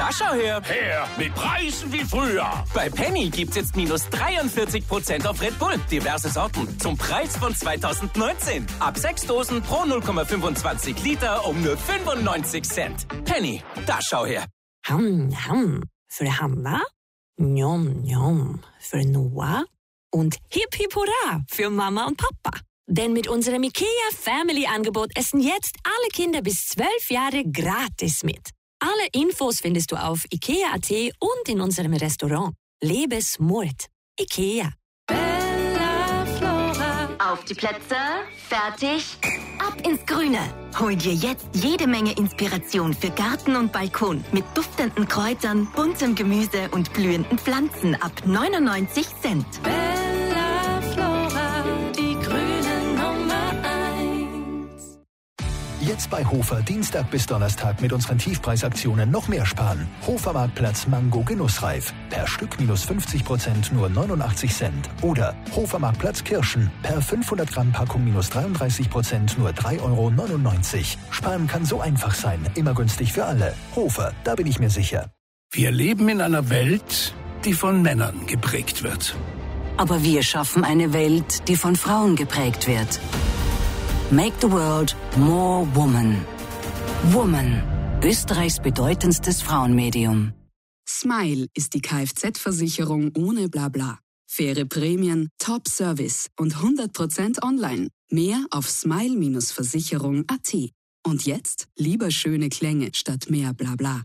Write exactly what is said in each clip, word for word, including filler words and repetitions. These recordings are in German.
da schau her. Her, mit Preisen wie früher. Bei Penny gibt's jetzt minus dreiundvierzig Prozent auf Red Bull. Diverse Sorten zum Preis von zweitausendneunzehn. Ab sechs Dosen pro null Komma fünfundzwanzig Liter um nur fünfundneunzig Cent. Penny, da schau her. Ham, ham. Für Hanna, njom, njom. Für Noah und hip hip hurra für Mama und Papa. Denn mit unserem IKEA Family Angebot essen jetzt alle Kinder bis zwölf Jahre gratis mit. Alle Infos findest du auf ikea punkt at und in unserem Restaurant. Lebe smart. IKEA. Bella Flora. Auf die Plätze, fertig, ab ins Grüne. Hol dir jetzt jede Menge Inspiration für Garten und Balkon mit duftenden Kräutern, buntem Gemüse und blühenden Pflanzen ab neunundneunzig Cent. Bella Flora, die grüne Nummer eins. Jetzt bei Hofer Dienstag bis Donnerstag mit unseren Tiefpreisaktionen noch mehr sparen. Hofer Marktplatz Mango Genussreif. Per Stück minus fünfzig Prozent nur neunundachtzig Cent. Oder Hofer Marktplatz Kirschen. Per fünfhundert Gramm Packung minus dreiunddreißig Prozent nur drei Euro neunundneunzig. Sparen kann so einfach sein. Immer günstig für alle. Hofer, da bin ich mir sicher. Wir leben in einer Welt, die von Männern geprägt wird. Aber wir schaffen eine Welt, die von Frauen geprägt wird. Make the world more woman. Woman, Österreichs bedeutendstes Frauenmedium. Smile ist die Kfz-Versicherung ohne Blabla. Faire Prämien, Top-Service und hundert Prozent online. Mehr auf smile Bindestrich versicherung punkt at. Und jetzt lieber schöne Klänge statt mehr Blabla.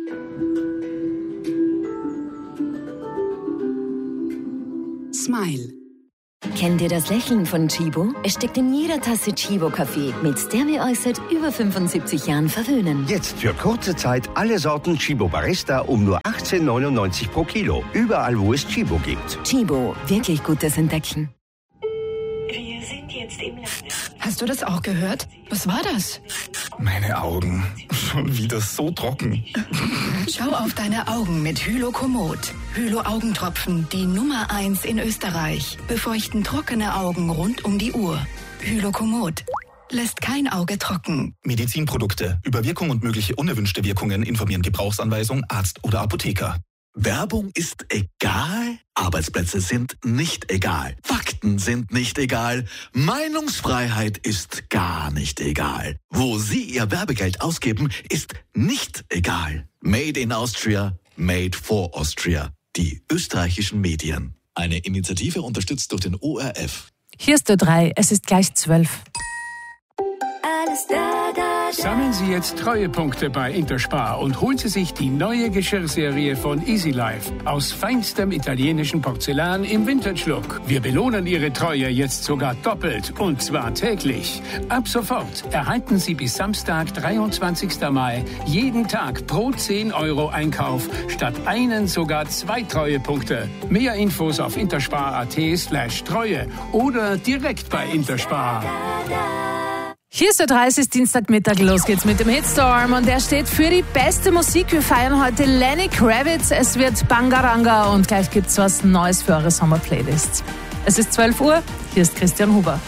Smile. Kennt ihr das Lächeln von Chibo? Es steckt in jeder Tasse Chibo-Kaffee, mit der wir euch seit über fünfundsiebzig Jahren verwöhnen. Jetzt für kurze Zeit alle Sorten Chibo Barista um nur achtzehn neunundneunzig pro Kilo. Überall, wo es Chibo gibt. Chibo, wirklich gutes Entdecken. Wir sind jetzt im Lande. Hast du das auch gehört? Was war das? Meine Augen. Schon wieder so trocken. Schau auf deine Augen mit Hylokomod. Hylo-Augentropfen, die Nummer eins in Österreich. Befeuchten trockene Augen rund um die Uhr. Hylokomod. Lässt kein Auge trocken. Medizinprodukte. Über Wirkung und mögliche unerwünschte Wirkungen informieren Gebrauchsanweisung, Arzt oder Apotheker. Werbung ist egal, Arbeitsplätze sind nicht egal, Fakten sind nicht egal, Meinungsfreiheit ist gar nicht egal. Wo Sie Ihr Werbegeld ausgeben, ist nicht egal. Made in Austria, made for Austria. Die österreichischen Medien. Eine Initiative unterstützt durch den O R F. Hier ist Ö drei, es ist gleich zwölf. Alles da, da, da. Sammeln Sie jetzt Treuepunkte bei Interspar und holen Sie sich die neue Geschirrserie von Easy Life aus feinstem italienischen Porzellan im Vintage-Look. Wir belohnen Ihre Treue jetzt sogar doppelt und zwar täglich. Ab sofort erhalten Sie bis Samstag, dreiundzwanzigsten Mai, jeden Tag pro zehn Euro Einkauf statt einen sogar zwei Treuepunkte. Mehr Infos auf interspar.at slash Treue oder direkt bei Interspar. Hier ist der dreißigste Dienstagmittag, los geht's mit dem Hitstorm und der steht für die beste Musik. Wir feiern heute Lenny Kravitz, es wird Bangaranga und gleich gibt's was Neues für eure Sommerplaylists. Es ist zwölf Uhr, hier ist Christian Huber.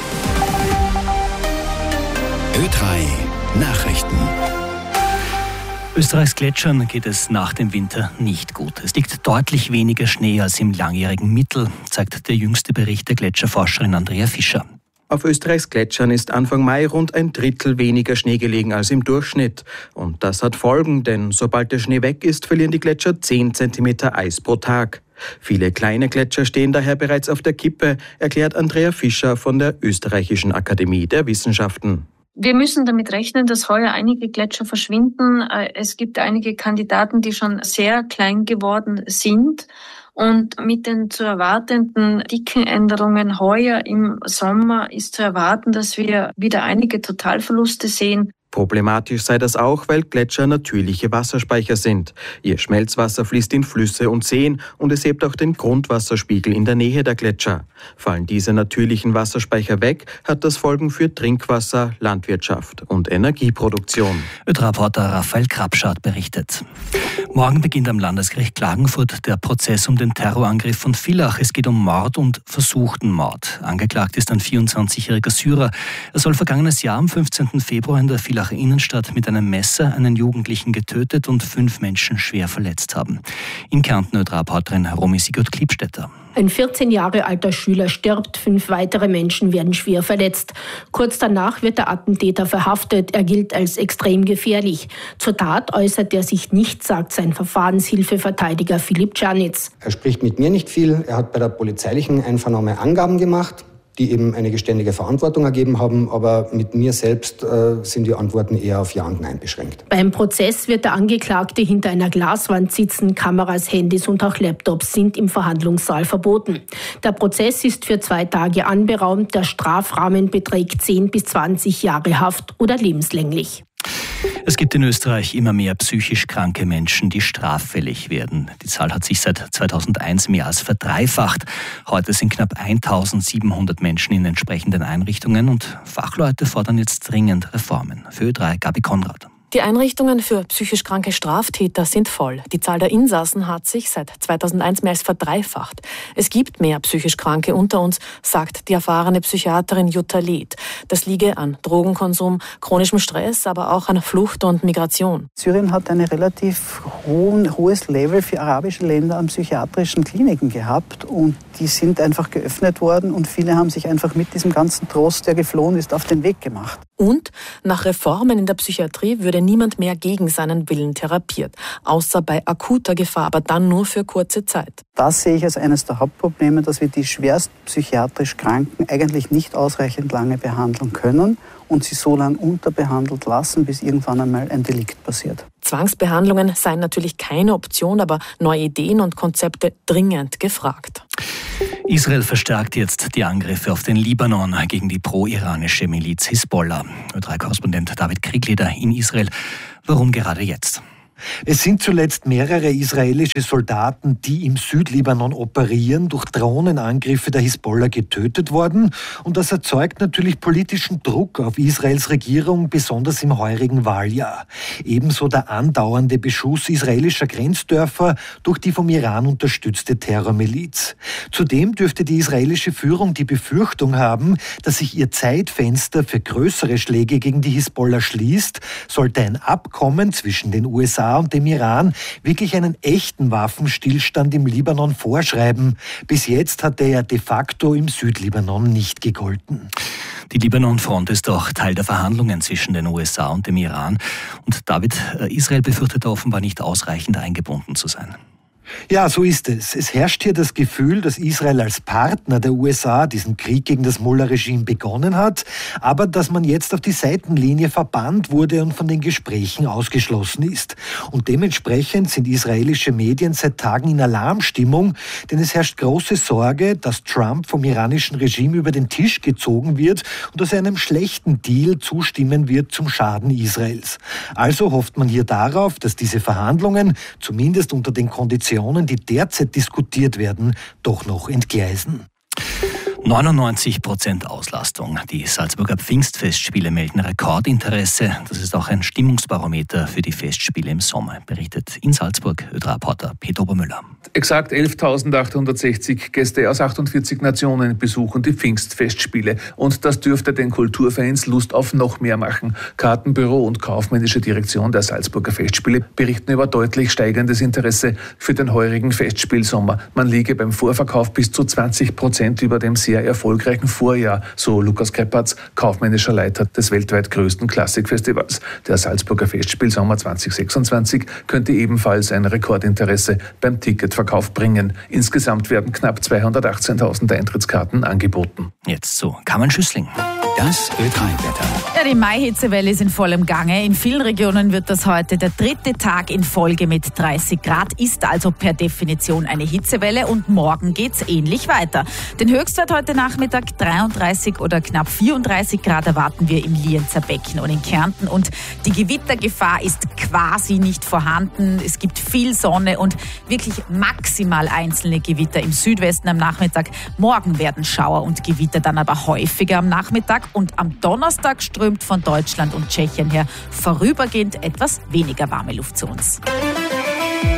Ö drei Nachrichten. Österreichs Gletschern geht es nach dem Winter nicht gut. Es liegt deutlich weniger Schnee als im langjährigen Mittel, zeigt der jüngste Bericht der Gletscherforscherin Andrea Fischer. Auf Österreichs Gletschern ist Anfang Mai rund ein Drittel weniger Schnee gelegen als im Durchschnitt. Und das hat Folgen, denn sobald der Schnee weg ist, verlieren die Gletscher zehn Zentimeter Eis pro Tag. Viele kleine Gletscher stehen daher bereits auf der Kippe, erklärt Andrea Fischer von der Österreichischen Akademie der Wissenschaften. Wir müssen damit rechnen, dass heuer einige Gletscher verschwinden. Es gibt einige Kandidaten, die schon sehr klein geworden sind. Und mit den zu erwartenden dicken Änderungen heuer im Sommer ist zu erwarten, dass wir wieder einige Totalverluste sehen. Problematisch sei das auch, weil Gletscher natürliche Wasserspeicher sind. Ihr Schmelzwasser fließt in Flüsse und Seen und es hebt auch den Grundwasserspiegel in der Nähe der Gletscher. Fallen diese natürlichen Wasserspeicher weg, hat das Folgen für Trinkwasser, Landwirtschaft und Energieproduktion. Ö drei-Reporter Raphael Krabschat berichtet. Morgen beginnt am Landesgericht Klagenfurt der Prozess um den Terrorangriff von Villach. Es geht um Mord und versuchten Mord. Angeklagt ist ein vierundzwanzigjähriger Syrer. Er soll vergangenes Jahr am fünfzehnten Februar in der Villacher Innenstadt mit einem Messer einen Jugendlichen getötet und fünf Menschen schwer verletzt haben. In Kärnten Ö drei-Reporterin Romy Sigurd-Kliebstetter. Ein vierzehn Jahre alter Schüler stirbt, fünf weitere Menschen werden schwer verletzt. Kurz danach wird der Attentäter verhaftet. Er gilt als extrem gefährlich. Zur Tat äußert er sich nicht, sagt sein Verfahrenshilfeverteidiger Philipp Czarnitz. Er spricht mit mir nicht viel. Er hat bei der polizeilichen Einvernahme Angaben gemacht, die eben eine geständige Verantwortung ergeben haben. Aber mit mir selbst äh, sind die Antworten eher auf Ja und Nein beschränkt. Beim Prozess wird der Angeklagte hinter einer Glaswand sitzen. Kameras, Handys und auch Laptops sind im Verhandlungssaal verboten. Der Prozess ist für zwei Tage anberaumt. Der Strafrahmen beträgt zehn bis zwanzig Jahre Haft oder lebenslänglich. Es gibt in Österreich immer mehr psychisch kranke Menschen, die straffällig werden. Die Zahl hat sich seit zweitausendeins mehr als verdreifacht. Heute sind knapp eintausendsiebenhundert Menschen in entsprechenden Einrichtungen und Fachleute fordern jetzt dringend Reformen. Für Ö drei Gabi Konrad. Die Einrichtungen für psychisch kranke Straftäter sind voll. Die Zahl der Insassen hat sich seit zweitausendeins mehr als verdreifacht. Es gibt mehr psychisch Kranke unter uns, sagt die erfahrene Psychiaterin Jutta Leth. Das liege an Drogenkonsum, chronischem Stress, aber auch an Flucht und Migration. Syrien hat ein relativ hohen, hohes Level für arabische Länder an psychiatrischen Kliniken gehabt und die sind einfach geöffnet worden und viele haben sich einfach mit diesem ganzen Trost, der geflohen ist, auf den Weg gemacht. Und nach Reformen in der Psychiatrie würde niemand mehr gegen seinen Willen therapiert, außer bei akuter Gefahr, aber dann nur für kurze Zeit. Das sehe ich als eines der Hauptprobleme, dass wir die schwerst psychiatrisch Kranken eigentlich nicht ausreichend lange behandeln können und sie so lange unterbehandelt lassen, bis irgendwann einmal ein Delikt passiert. Zwangsbehandlungen seien natürlich keine Option, aber neue Ideen und Konzepte dringend gefragt. Israel verstärkt jetzt die Angriffe auf den Libanon gegen die pro-iranische Miliz Hisbollah. Ö drei-Korrespondent David Kriegleder in Israel. Warum gerade jetzt? Es sind zuletzt mehrere israelische Soldaten, die im Südlibanon operieren, durch Drohnenangriffe der Hisbollah getötet worden. Und das erzeugt natürlich politischen Druck auf Israels Regierung, besonders im heurigen Wahljahr. Ebenso der andauernde Beschuss israelischer Grenzdörfer durch die vom Iran unterstützte Terrormiliz. Zudem dürfte die israelische Führung die Befürchtung haben, dass sich ihr Zeitfenster für größere Schläge gegen die Hisbollah schließt, sollte ein Abkommen zwischen den U S A und dem Iran wirklich einen echten Waffenstillstand im Libanon vorschreiben. Bis jetzt hat er ja de facto im Südlibanon nicht gegolten. Die Libanon-Front ist auch Teil der Verhandlungen zwischen den U S A und dem Iran. Und David, Israel befürchtet offenbar nicht ausreichend eingebunden zu sein. Ja, so ist es. Es herrscht hier das Gefühl, dass Israel als Partner der U S A diesen Krieg gegen das Mullah-Regime begonnen hat, aber dass man jetzt auf die Seitenlinie verbannt wurde und von den Gesprächen ausgeschlossen ist. Und dementsprechend sind israelische Medien seit Tagen in Alarmstimmung, denn es herrscht große Sorge, dass Trump vom iranischen Regime über den Tisch gezogen wird und dass er einem schlechten Deal zustimmen wird zum Schaden Israels. Also hofft man hier darauf, dass diese Verhandlungen, zumindest unter den Konditionen, die derzeit diskutiert werden, doch noch entgleisen. neunundneunzig Prozent Auslastung. Die Salzburger Pfingstfestspiele melden Rekordinteresse. Das ist auch ein Stimmungsbarometer für die Festspiele im Sommer, berichtet in Salzburg Ö drei-Reporter Peter Obermüller. Exakt elftausendachthundertsechzig Gäste aus achtundvierzig Nationen besuchen die Pfingstfestspiele. Und das dürfte den Kulturfans Lust auf noch mehr machen. Kartenbüro und kaufmännische Direktion der Salzburger Festspiele berichten über deutlich steigendes Interesse für den heurigen Festspielsommer. Man liege beim Vorverkauf bis zu zwanzig Prozent über dem sehr erfolgreichen Vorjahr, so Lukas Kreppatz, kaufmännischer Leiter des weltweit größten Klassikfestivals. Der Salzburger Festspielsommer zwanzig sechsundzwanzig könnte ebenfalls ein Rekordinteresse beim Ticketverkauf bringen. Insgesamt werden knapp zweihundertachtzehntausend Eintrittskarten angeboten. Jetzt zu Carmen Schüssling. Das Ö drei-Wetter. Ja, die Mai-Hitzewelle ist in vollem Gange. In vielen Regionen wird das heute der dritte Tag in Folge mit dreißig Grad. Ist also per Definition eine Hitzewelle und morgen geht's ähnlich weiter. Den Höchstwert heute Nachmittag dreiunddreißig oder knapp vierunddreißig Grad erwarten wir im Lienzer Becken und in Kärnten. Und die Gewittergefahr ist quasi nicht vorhanden. Es gibt viel Sonne und wirklich maximal einzelne Gewitter im Südwesten am Nachmittag. Morgen werden Schauer und Gewitter dann aber häufiger am Nachmittag. Und am Donnerstag strömt von Deutschland und Tschechien her vorübergehend etwas weniger warme Luft zu uns.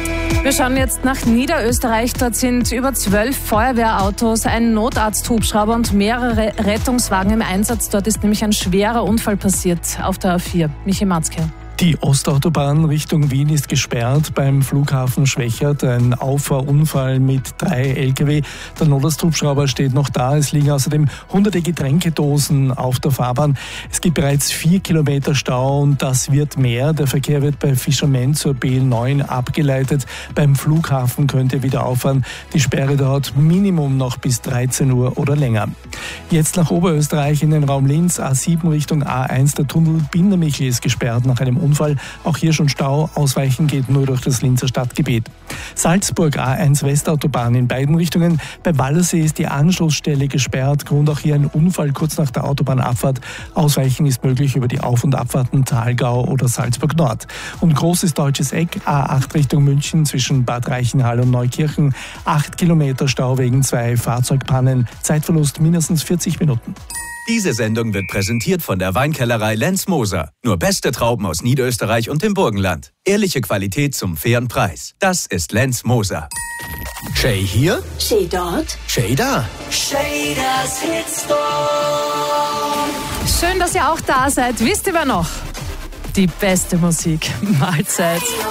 Wir schauen jetzt nach Niederösterreich. Dort sind über zwölf Feuerwehrautos, ein Notarzthubschrauber und mehrere Rettungswagen im Einsatz. Dort ist nämlich ein schwerer Unfall passiert auf der A vier. Michi Matzke. Die Ostautobahn Richtung Wien ist gesperrt beim Flughafen Schwächert. Ein Auffahrunfall mit drei L K W. Der Notarzthubschrauber steht noch da. Es liegen außerdem hunderte Getränkedosen auf der Fahrbahn. Es gibt bereits vier Kilometer Stau und das wird mehr. Der Verkehr wird bei Fischerment zur B neun abgeleitet. Beim Flughafen könnte wieder auffahren. Die Sperre dauert Minimum noch bis dreizehn Uhr oder länger. Jetzt nach Oberösterreich in den Raum Linz. A sieben Richtung A eins. Der Tunnel Bindermichel ist gesperrt nach einem Unfall. Auch hier schon Stau. Ausweichen geht nur durch das Linzer Stadtgebiet. Salzburg A eins Westautobahn in beiden Richtungen. Bei Wallersee ist die Anschlussstelle gesperrt. Grund auch hier ein Unfall kurz nach der Autobahnabfahrt. Ausweichen ist möglich über die Auf- und Abfahrten Thalgau oder Salzburg Nord. Und Großes Deutsches Eck A acht Richtung München zwischen Bad Reichenhall und Neukirchen. Acht Kilometer Stau wegen zwei Fahrzeugpannen. Zeitverlust mindestens vierzig Minuten. Diese Sendung wird präsentiert von der Weinkellerei Lenz Moser. Nur beste Trauben aus Niederösterreich und dem Burgenland. Ehrliche Qualität zum fairen Preis. Das ist Lenz Moser. Shay hier, Shay dort, Shay da. Shay das Hitstorm. Schön, dass ihr auch da seid. Wisst ihr wer noch? Die beste Musik. Mahlzeit.